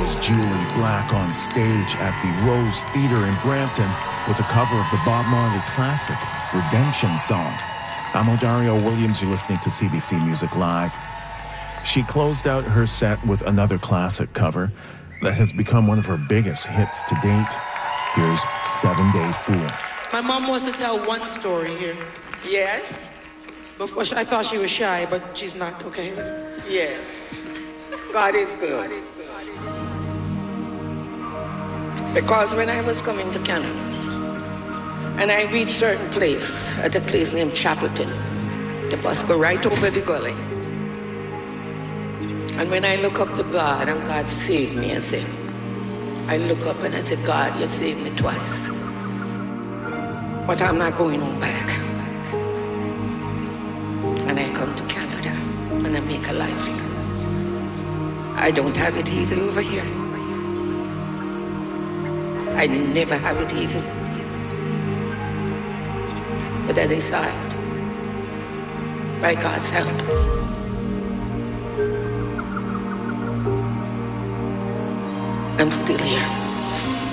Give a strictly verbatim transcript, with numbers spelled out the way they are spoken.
was Julie Black on stage at the Rose Theatre in Brampton with a cover of the Bob Marley classic, Redemption Song. I'm Odario Williams. You're listening to C B C Music Live. She closed out her set with another classic cover that has become one of her biggest hits to date. Here's Seven Day Fool. My mom wants to tell one story here. Yes? Before she, I thought she was shy, but she's not, okay? Yes. God is good. Because when I was coming to Canada, and I reached a certain place, at a place named Chapelton, the bus go right over the gully. And when I look up to God, and God saved me, and said, I look up and I said, God, you saved me twice. But I'm not going on back. And I come to Canada, and I make a life here. I don't have it easy over here. I never have it easy. But I decide, by God's help, I'm still here.